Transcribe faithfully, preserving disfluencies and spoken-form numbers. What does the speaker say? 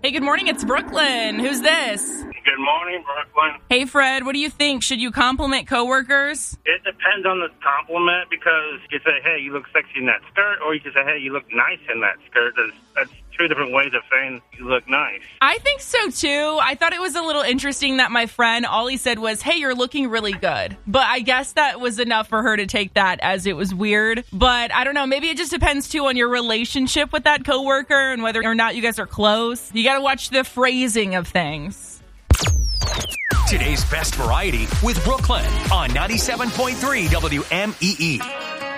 Hey, good morning. It's Brooklyn. Who's this? Good morning, Brooklyn. Hey, Fred. What do you think? Should you compliment coworkers? It depends on the compliment because you say, hey, you look sexy in that skirt, or you can say, hey, you look nice in that skirt. That's, that's two different ways of saying you look nice. I think so, too. I thought it was a little interesting that my friend, all he said was, hey, you're looking really good. But I guess that was enough for her to take that as it was weird. But I don't know. Maybe it just depends, too, on your relationship with that coworker and whether or not you guys are close. You got to watch the phrasing of things. Today's best variety with Brooklyn on ninety-seven point three W M E E.